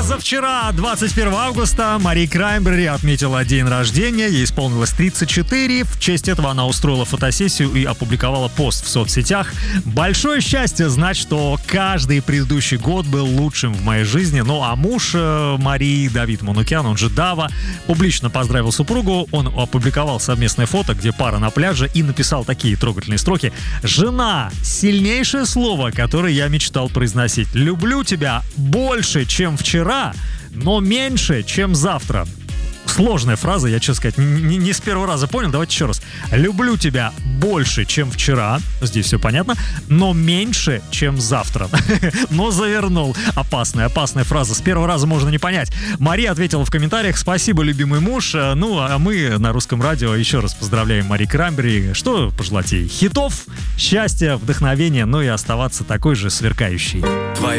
Позавчера, 21 августа, Мари Краймбрери отметила день рождения, ей исполнилось 34. В честь этого она устроила фотосессию и опубликовала пост в соцсетях. Большое счастье знать, что каждый предыдущий год был лучшим в моей жизни. Ну а муж Марии, Давид Манукян, он же Дава, публично поздравил супругу. Он опубликовал совместное фото, где пара на пляже, и написал такие трогательные строки: «Жена, сильнейшее слово, которое я мечтал произносить. Люблю тебя больше, чем вчера, но меньше, чем завтра». Сложная фраза, я, честно сказать, не с первого раза понял. Давайте еще раз. «Люблю тебя больше, чем вчера». Здесь все понятно. «Но меньше, чем завтра». Но завернул. Опасная фраза. С первого раза можно не понять. Мария ответила в комментариях: «Спасибо, любимый муж». Ну, а мы на Русском радио еще раз поздравляем Мари Краймбрери. Что пожелать ей? Хитов, счастья, вдохновения, ну и оставаться такой же сверкающей.